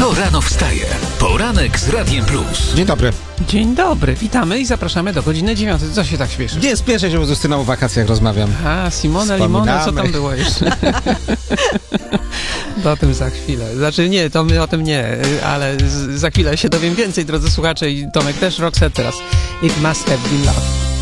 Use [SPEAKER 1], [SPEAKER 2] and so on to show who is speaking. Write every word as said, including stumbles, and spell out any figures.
[SPEAKER 1] Kto rano wstaje? Poranek z Radiem Plus.
[SPEAKER 2] Dzień dobry.
[SPEAKER 3] Dzień dobry, witamy i zapraszamy do godziny dziewiątej. Co się tak śpieszy?
[SPEAKER 2] Nie, spieszę się, bo z Justyną o wakacjach rozmawiam.
[SPEAKER 3] A, Simone, Limone, co tam było jeszcze? To o tym za chwilę. Znaczy nie, to my o tym nie, ale z, za chwilę się dowiem więcej, drodzy słuchacze, i Tomek też. Roxette teraz. It must have been love.